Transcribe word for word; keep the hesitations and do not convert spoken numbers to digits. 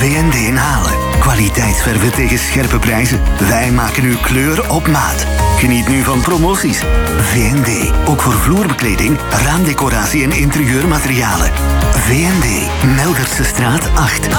N D in Halen. Kwaliteitsverven tegen scherpe prijzen. Wij maken uw kleur op maat. Geniet nu van promoties. V N D. Ook voor vloerbekleding, raamdecoratie en interieurmaterialen. V N D. Meldertse straat acht.